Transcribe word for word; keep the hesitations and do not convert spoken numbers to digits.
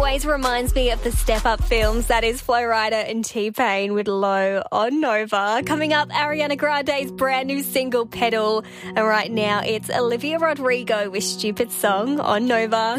always reminds me of the Step Up films. That is Flo Rida and T-Pain with Low on Nova. Coming up, Ariana Grande's brand new single, Pedal. And right now, it's Olivia Rodrigo with Stupid Song on Nova.